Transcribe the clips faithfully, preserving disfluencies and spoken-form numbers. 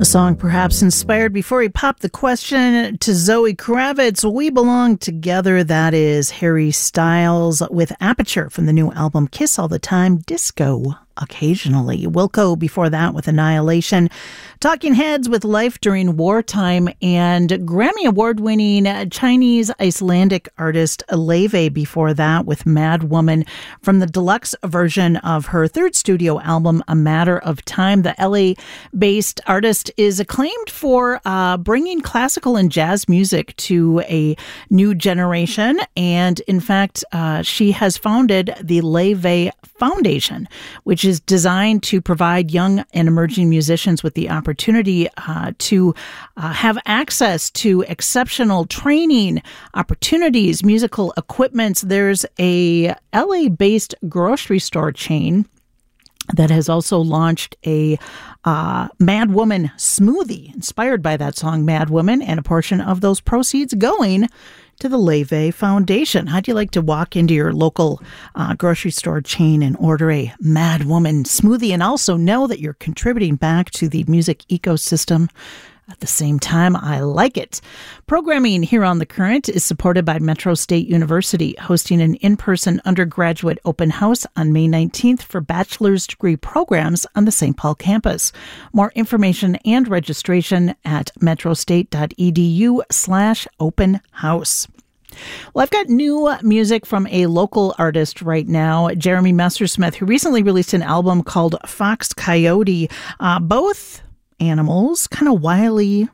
A song perhaps inspired before he popped the question to Zoe Kravitz. We Belong Together. That is Harry Styles with Aperture from the new album Kiss All the Time, Disco Occasionally. Wilco before that with Annihilation. Talking Heads with Life During Wartime, and Grammy Award-winning Chinese Icelandic artist Leve before that with Mad Woman from the deluxe version of her third studio album, A Matter of Time. The L A-based artist is acclaimed for uh, bringing classical and jazz music to a new generation, and in fact, uh, she has founded the Leve Foundation, which is designed to provide young and emerging musicians with the opportunity uh, to uh, have access to exceptional training opportunities, musical equipment. There's a L A-based grocery store chain that has also launched a uh, Mad Woman smoothie inspired by that song Mad Woman, and a portion of those proceeds going to the Leve Foundation. How'd you like to walk into your local uh, grocery store chain and order a Mad Woman smoothie and also know that you're contributing back to the music ecosystem at the same time? I like it. Programming here on The Current is supported by Metro State University, hosting an in-person undergraduate open house on May nineteenth for bachelor's degree programs on the Saint Paul campus. More information and registration at metrostate.edu slash open house. Well, I've got new music from a local artist right now, Jeremy Messersmith, who recently released an album called Fox Coyote. Uh, both animals, kind of wily,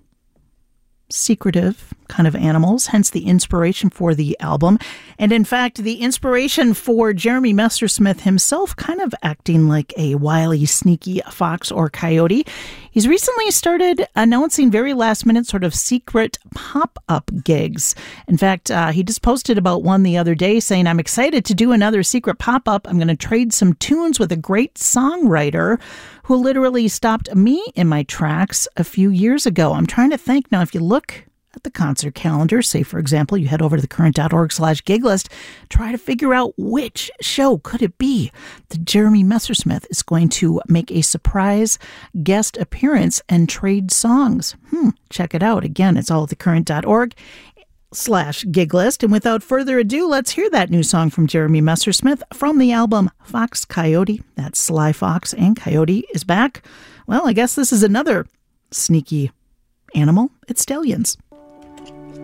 secretive kind of animals, hence the inspiration for the album. And in fact, the inspiration for Jeremy Messersmith himself kind of acting like a wily, sneaky fox or coyote. He's recently started announcing very last minute sort of secret pop-up gigs. In fact, uh, he just posted about one the other day saying, "I'm excited to do another secret pop-up. I'm going to trade some tunes with a great songwriter who literally stopped me in my tracks a few years ago." I'm trying to think now, if you look at the concert calendar, say, for example, you head over to thecurrent.org slash gig list, try to figure out which show could it be that Jeremy Messersmith is going to make a surprise guest appearance and trade songs. Hmm, check it out. Again, it's all at thecurrent.org slash gig list. And without further ado, let's hear that new song from Jeremy Messersmith from the album Fox Coyote. That's Sly Fox and Coyote is back. Well, I guess this is another sneaky animal. It's stallions.